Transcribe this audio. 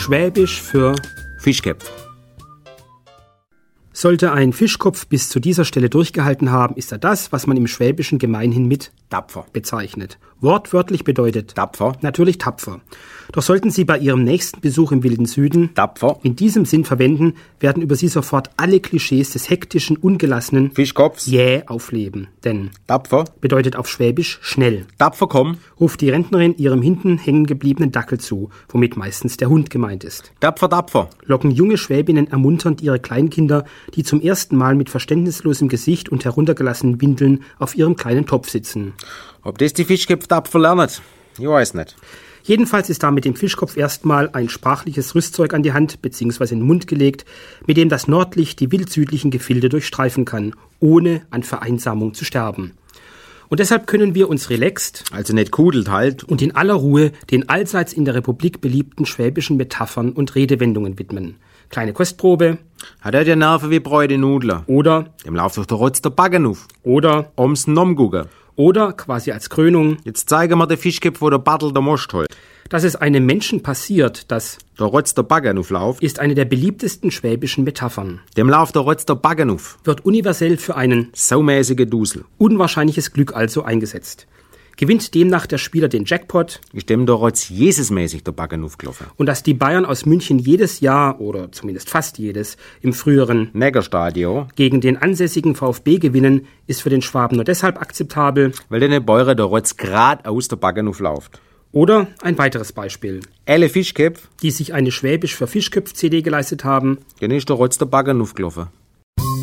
Schwäbisch für Fischköpf. Sollte ein Fischkopf bis zu dieser Stelle durchgehalten haben, ist er das, was man im Schwäbischen gemeinhin mit Tapfer. bezeichnet. Wortwörtlich bedeutet Tapfer. natürlich tapfer. Doch sollten Sie bei Ihrem nächsten Besuch im wilden Süden Tapfer. in diesem Sinn verwenden, werden über Sie sofort alle Klischees des hektischen, ungelassenen Fischkopfs. aufleben. Denn Tapfer. bedeutet auf Schwäbisch schnell. Tapfer komm. Ruft die Rentnerin ihrem hinten hängen gebliebenen Dackel zu, womit meistens der Hund gemeint ist. Tapfer, tapfer. Locken junge Schwäbinnen ermunternd ihre Kleinkinder, die zum ersten Mal mit verständnislosem Gesicht und heruntergelassenen Windeln auf ihrem kleinen Topf sitzen. Ob das die Fischköpfe tapfer lernen? Ich weiß nicht. Jedenfalls ist damit dem Fischkopf erstmal ein sprachliches Rüstzeug an die Hand bzw. in den Mund gelegt, mit dem das Nordlicht die wildsüdlichen Gefilde durchstreifen kann, ohne an Vereinsamung zu sterben. Und deshalb können wir uns relaxed, Also nicht kudelt halt. und in aller Ruhe den allseits in der Republik beliebten schwäbischen Metaphern und Redewendungen widmen. Kleine Kostprobe Hat er die Nerven wie Bräute Nudler? oder Dem lauft doch der Rotz der Backen auf. Ums Nomgucken. oder quasi als Krönung, Jetzt zeigen wir den Fischköpf, wo der Bartel der Most holt. dass es einem Menschen passiert, das Der Rotz der Backen auflauft. ist eine der beliebtesten schwäbischen Metaphern. Dem lauft der Rotz der Backen auf. Wird universell für einen Saumäßige Dusel. unwahrscheinliches Glück also eingesetzt. Gewinnt demnach der Spieler den Jackpot Ist dem der Rotz Jesesmäßig der Backen aufgelaufen. und dass die Bayern aus München jedes Jahr oder zumindest fast jedes im früheren Neckarstadio. gegen den ansässigen VfB gewinnen, ist für den Schwaben nur deshalb akzeptabel. Weil den Bäuer der Rotz grad aus der Backen auflauft. Oder ein weiteres Beispiel. Alle Fischköpfe, Die sich eine Schwäbisch für Fischköpf-CD geleistet haben, den ist der Rotz der Backen aufgelaufen.